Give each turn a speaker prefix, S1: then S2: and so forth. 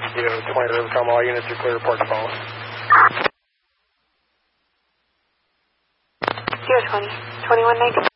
S1: Kilo 20 Rivercom, all units are clear, report to follow.
S2: Kilo 20, 2119.